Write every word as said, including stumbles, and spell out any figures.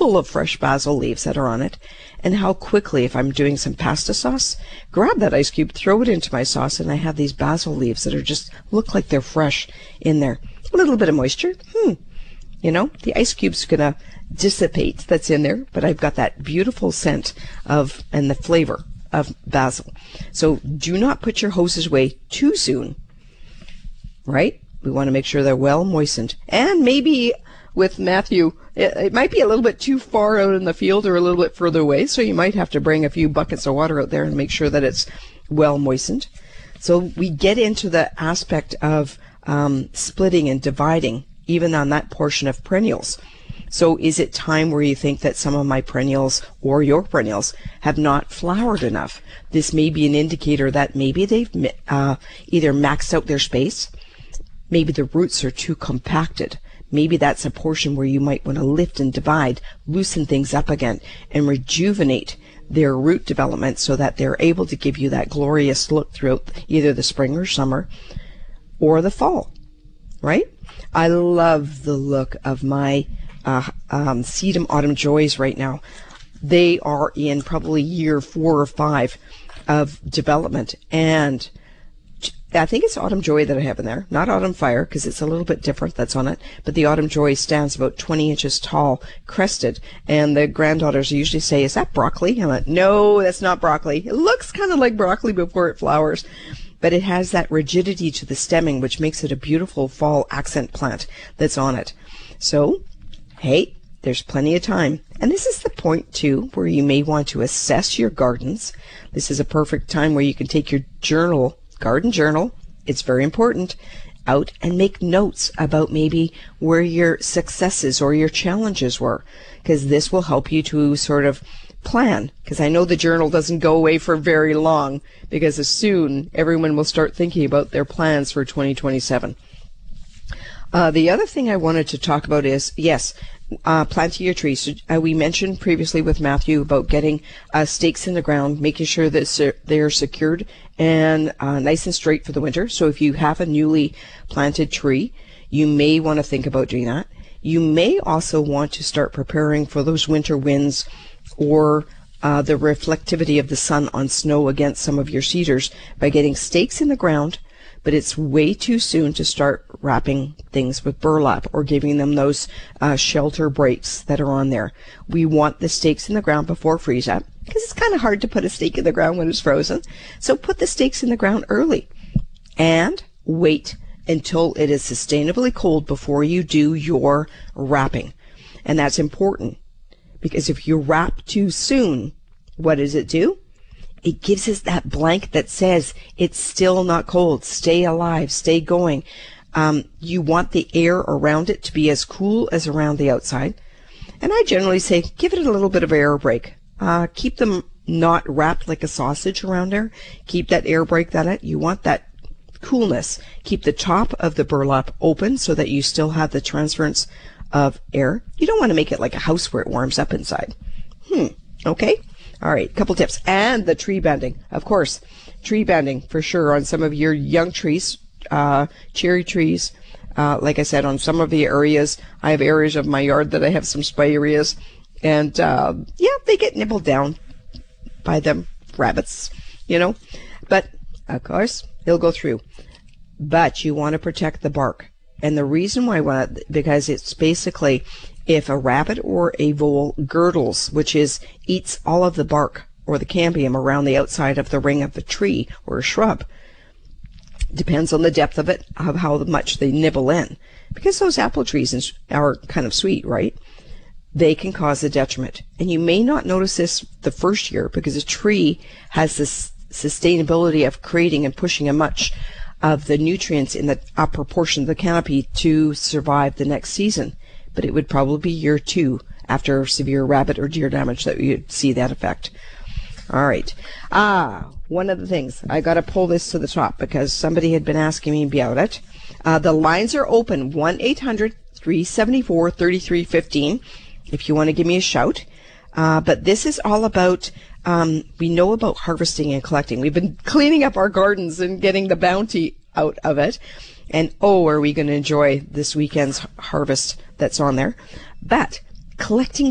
full of fresh basil leaves that are on it, and how quickly, if I'm doing some pasta sauce, grab that ice cube, throw it into my sauce, and I have these basil leaves that are just look like they're fresh in there. A little bit of moisture. Hmm. You know, the ice cube's gonna dissipate that's in there, but I've got that beautiful scent of and the flavor of basil. So do not put your hoses away too soon, right? We want to make sure they're well moistened. And maybe with Matthew, it, it might be a little bit too far out in the field or a little bit further away, so you might have to bring a few buckets of water out there and make sure that it's well moistened. So we get into the aspect of um, splitting and dividing, even on that portion of perennials. So is it time where you think that some of my perennials or your perennials have not flowered enough? This may be an indicator that maybe they've uh, either maxed out their space, maybe the roots are too compacted. Maybe that's a portion where you might want to lift and divide, loosen things up again, and rejuvenate their root development so that they're able to give you that glorious look throughout either the spring or summer or the fall, right? I love the look of my uh, um, Sedum Autumn Joys right now. They are in probably year four or five of development, and I think it's Autumn Joy that I have in there, not Autumn Fire, because it's a little bit different that's on it, but the Autumn Joy stands about twenty inches tall, crested, and the granddaughters usually say, is that broccoli? I'm like, no, that's not broccoli. It looks kind of like broccoli before it flowers, but it has that rigidity to the stemming, which makes it a beautiful fall accent plant that's on it. So, hey, there's plenty of time. And this is the point, too, where you may want to assess your gardens. This is a perfect time where you can take your journal, garden journal, it's very important, out and make notes about maybe where your successes or your challenges were, because this will help you to sort of plan, because I know the journal doesn't go away for very long, because as soon everyone will start thinking about their plans for twenty twenty-seven. Uh, the other thing I wanted to talk about is, yes, uh, planting your trees. Uh, we mentioned previously with Matthew about getting uh, stakes in the ground, making sure that they're secured and uh, nice and straight for the winter. So if you have a newly planted tree, you may want to think about doing that. You may also want to start preparing for those winter winds or uh, the reflectivity of the sun on snow against some of your cedars by getting stakes in the ground, but it's way too soon to start wrapping things with burlap or giving them those uh, shelter breaks that are on there. We want the stakes in the ground before freeze up, because it's kind of hard to put a stake in the ground when it's frozen. So put the stakes in the ground early and wait until it is sustainably cold before you do your wrapping. And that's important, because if you wrap too soon, what does it do? It gives us that blank that says it's still not cold. Stay alive. Stay going. Um, you want the air around it to be as cool as around the outside. And I generally say give it a little bit of air break. Uh, keep them not wrapped like a sausage around there. Keep that air break that it. You want that coolness. Keep the top of the burlap open so that you still have the transference of air. You don't want to make it like a house where it warms up inside. Hmm. Okay. All right, couple tips. And the tree banding, of course. Tree banding, for sure, on some of your young trees, uh, cherry trees. Uh, like I said, on some of the areas, I have areas of my yard that I have some spireas. And, uh, yeah, they get nibbled down by the rabbits, you know. But, of course, they'll go through. But you want to protect the bark. And the reason why I want it, because it's basically, if a rabbit or a vole girdles, which is eats all of the bark or the cambium around the outside of the ring of a tree or a shrub, depends on the depth of it, of how much they nibble in. Because those apple trees are kind of sweet, right? They can cause a detriment. And you may not notice this the first year, because a tree has this sustainability of creating and pushing a much of the nutrients in the upper portion of the canopy to survive the next season. But it would probably be year two after severe rabbit or deer damage that you'd see that effect. All right. Ah, one of the things, I got to pull this to the top because somebody had been asking me about it. Uh, the lines are open, one eight hundred, three seven four, three three one five, if you want to give me a shout. Uh, but this is all about, um, we know about harvesting and collecting. We've been cleaning up our gardens and getting the bounty out of it. And oh, are we going to enjoy this weekend's harvest that's on there. But collecting